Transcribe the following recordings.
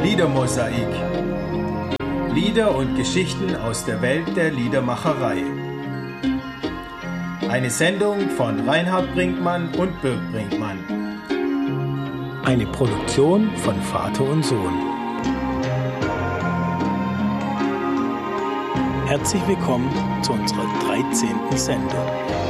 Liedermosaik. Lieder und Geschichten aus der Welt der Liedermacherei. Eine Sendung von Reinhard Brinkmann und Birk Brinkmann. Eine Produktion von Vater und Sohn. Herzlich willkommen zu unserer 13. Sendung.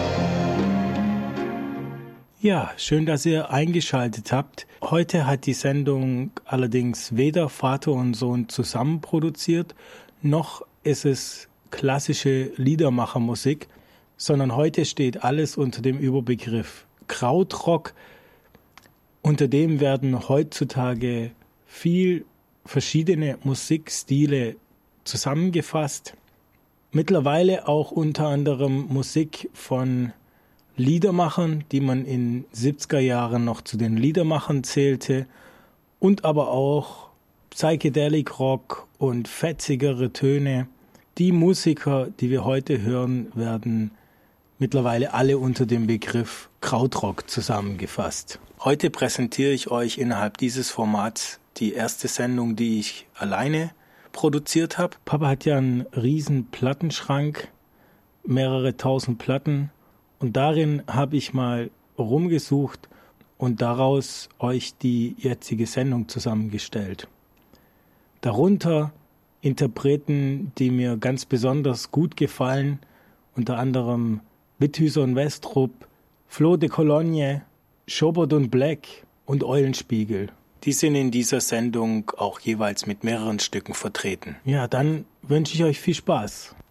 Ja, schön, dass ihr eingeschaltet habt. Heute hat die Sendung allerdings weder Vater und Sohn zusammen produziert, noch ist es klassische Liedermachermusik, sondern heute steht alles unter dem Überbegriff Krautrock. Unter dem werden heutzutage viel verschiedene Musikstile zusammengefasst. Mittlerweile auch unter anderem Musik von Liedermachern, die man in 70er Jahren noch zu den Liedermachern zählte, und aber auch Psychedelic Rock und fetzigere Töne. Die Musiker, die wir heute hören, werden mittlerweile alle unter dem Begriff Krautrock zusammengefasst. Heute präsentiere ich euch innerhalb dieses Formats die erste Sendung, die ich alleine produziert habe. Papa hat ja einen riesen Plattenschrank, mehrere tausend Platten, und darin habe ich mal rumgesucht und daraus euch die jetzige Sendung zusammengestellt. Darunter Interpreten, die mir ganz besonders gut gefallen, unter anderem Witthüser und Westrup, Flo de Cologne, Schobert und Black und Eulenspiegel. Die sind in dieser Sendung auch jeweils mit mehreren Stücken vertreten. Ja, dann wünsche ich euch viel Spaß.